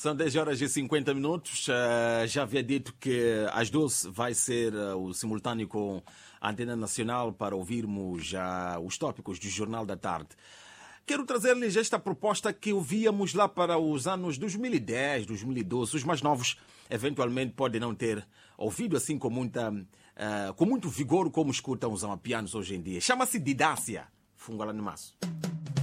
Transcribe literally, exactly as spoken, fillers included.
São dez horas e cinquenta minutos. Uh, já havia dito que às doze vai ser uh, o simultâneo com a Antena Nacional para ouvirmos já uh, os tópicos do Jornal da Tarde. Quero trazer-lhes esta proposta que ouvíamos lá para os anos dois mil e dez, dois mil e doze. Os mais novos eventualmente podem não ter ouvido assim com, muita, uh, com muito vigor como escutam os amapianos hoje em dia. Chama-se Didácia. Fungo lá no maço.